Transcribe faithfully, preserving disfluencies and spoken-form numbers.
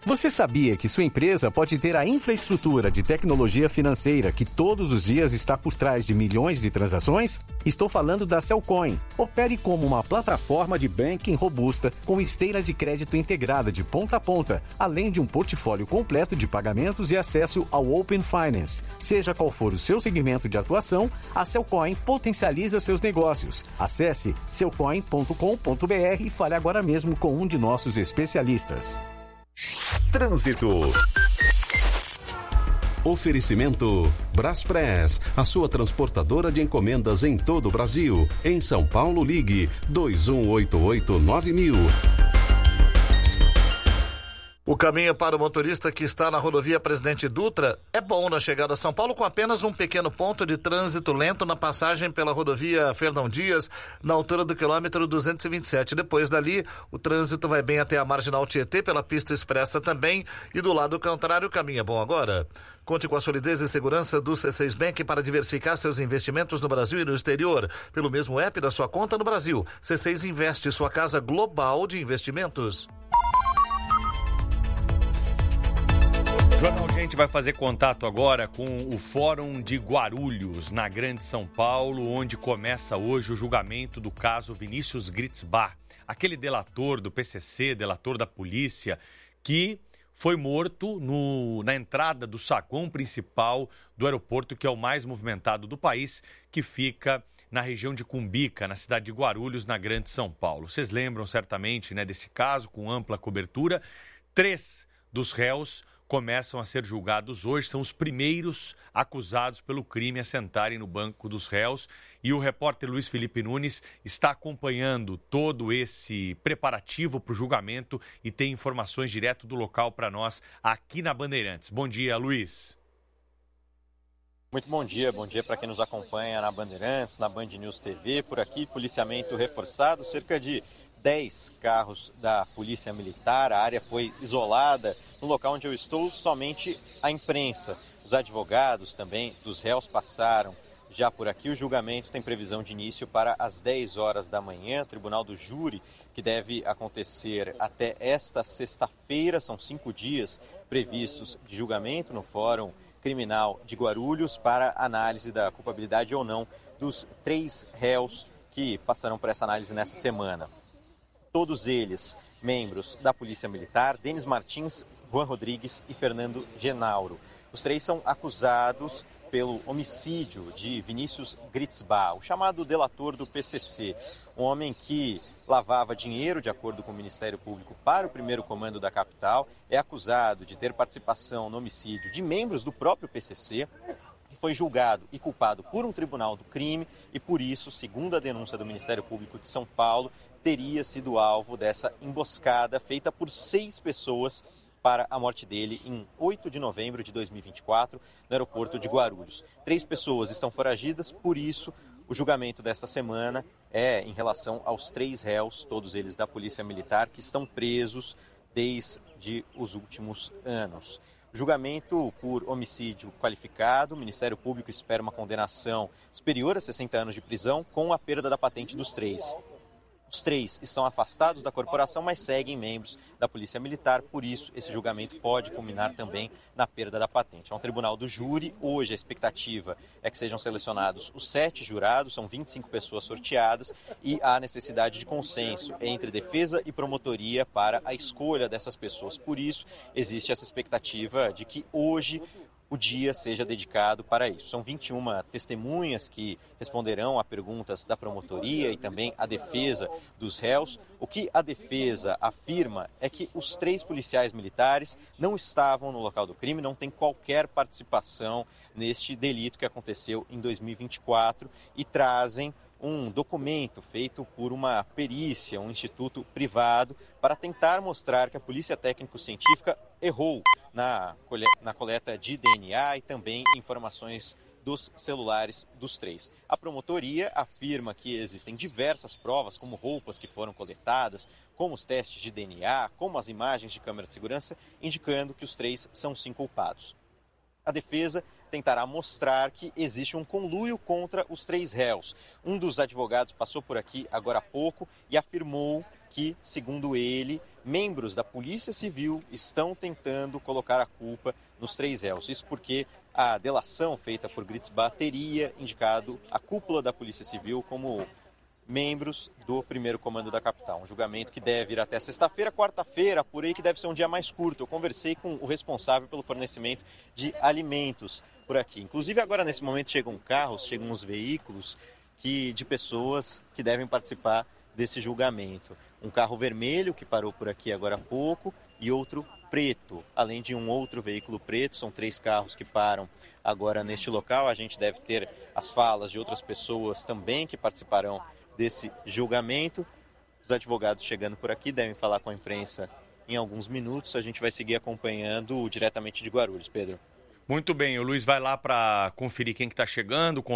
Você sabia que sua empresa pode ter a infraestrutura de tecnologia financeira que todos os dias está por trás de milhões de transações? Estou falando da Cellcoin. Opere como uma plataforma de banking robusta com esteira de crédito integrada de ponta a ponta, além de um portfólio completo de pagamentos e acesso ao Open Finance. Seja qual for o seu segmento de atuação, a Cellcoin potencializa seus negócios. Acesse cellcoin ponto com ponto b r e fale agora mesmo com um de nossos especialistas. Trânsito. Oferecimento Braspress, a sua transportadora de encomendas em todo o Brasil. Em São Paulo, ligue dois um oito oito nove mil. O caminho para o motorista que está na rodovia Presidente Dutra é bom na chegada a São Paulo, com apenas um pequeno ponto de trânsito lento na passagem pela rodovia Fernão Dias, na altura do quilômetro duzentos e vinte e sete. Depois dali, o trânsito vai bem até a Marginal Tietê, pela pista expressa também, e do lado contrário, o caminho é bom agora. Conte com a solidez e segurança do C seis Bank para diversificar seus investimentos no Brasil e no exterior, pelo mesmo app da sua conta no Brasil. C seis Investe, sua casa global de investimentos. Jornal Gente vai fazer contato agora com o Fórum de Guarulhos, na Grande São Paulo, onde começa hoje o julgamento do caso Vinícius Gritzbach, aquele delator do P C C, delator da polícia, que foi morto no, na entrada do saguão principal do aeroporto, que é o mais movimentado do país, que fica na região de Cumbica, na cidade de Guarulhos, na Grande São Paulo. Vocês lembram certamente, né, desse caso, com ampla cobertura. Três dos réus começam a ser julgados hoje, são os primeiros acusados pelo crime a sentarem no banco dos réus, e o repórter Luiz Felipe Nunes está acompanhando todo esse preparativo para o julgamento e tem informações direto do local para nós aqui na Bandeirantes. Bom dia, Luiz. Muito bom dia, bom dia para quem nos acompanha na Bandeirantes, na Band News T V, por aqui policiamento reforçado, cerca de dez carros da Polícia Militar, a área foi isolada. No local onde eu estou, somente a imprensa. Os advogados também dos réus passaram já por aqui. O julgamento tem previsão de início para as dez horas da manhã. Tribunal do Júri, que deve acontecer até esta sexta-feira. São cinco dias previstos de julgamento no Fórum Criminal de Guarulhos para análise da culpabilidade ou não dos três réus que passarão por essa análise nessa semana. Todos eles membros da Polícia Militar, Denis Martins, Juan Rodrigues e Fernando Genauro. Os três são acusados pelo homicídio de Vinícius Gritzbach, o chamado delator do P C C, um homem que lavava dinheiro, de acordo com o Ministério Público, para o primeiro comando da capital, é acusado de ter participação no homicídio de membros do próprio P C C, foi julgado e culpado por um tribunal do crime e, por isso, segundo a denúncia do Ministério Público de São Paulo, teria sido alvo dessa emboscada feita por seis pessoas para a morte dele em oito de novembro de dois mil e vinte e quatro, no aeroporto de Guarulhos. Três pessoas estão foragidas, por isso o julgamento desta semana é em relação aos três réus, todos eles da Polícia Militar, que estão presos desde os últimos anos. Julgamento por homicídio qualificado, o Ministério Público espera uma condenação superior a sessenta anos de prisão com a perda da patente dos três. Os três estão afastados da corporação, mas seguem membros da Polícia Militar, por isso esse julgamento pode culminar também na perda da patente. É um tribunal do júri, hoje a expectativa é que sejam selecionados os sete jurados, são vinte e cinco pessoas sorteadas e há necessidade de consenso entre defesa e promotoria para a escolha dessas pessoas. Por isso existe essa expectativa de que hoje o dia seja dedicado para isso. São vinte e uma testemunhas que responderão a perguntas da promotoria e também a defesa dos réus. O que a defesa afirma é que os três policiais militares não estavam no local do crime, não têm qualquer participação neste delito que aconteceu em dois mil e vinte e quatro e trazem um documento feito por uma perícia, um instituto privado, para tentar mostrar que a Polícia Técnico-Científica errou na coleta de D N A e também informações dos celulares dos três. A promotoria afirma que existem diversas provas, como roupas que foram coletadas, como os testes de D N A, como as imagens de câmera de segurança, indicando que os três são sim culpados. A defesa tentará mostrar que existe um conluio contra os três réus. Um dos advogados passou por aqui agora há pouco e afirmou que, segundo ele, membros da Polícia Civil estão tentando colocar a culpa nos três réus. Isso porque a delação feita por Gritzbach teria indicado a cúpula da Polícia Civil como membros do primeiro comando da capital. Um julgamento que deve ir até sexta-feira, quarta-feira, por aí que deve ser um dia mais curto. Eu conversei com o responsável pelo fornecimento de alimentos por aqui. Inclusive agora nesse momento chegam carros, chegam os veículos que, de pessoas que devem participar desse julgamento. Um carro vermelho que parou por aqui agora há pouco e outro preto, além de um outro veículo preto. São três carros que param agora neste local. A gente deve ter as falas de outras pessoas também que participarão desse julgamento. Os advogados chegando por aqui devem falar com a imprensa em alguns minutos. A gente vai seguir acompanhando diretamente de Guarulhos. Pedro. Muito bem, o Luiz vai lá para conferir quem que está chegando.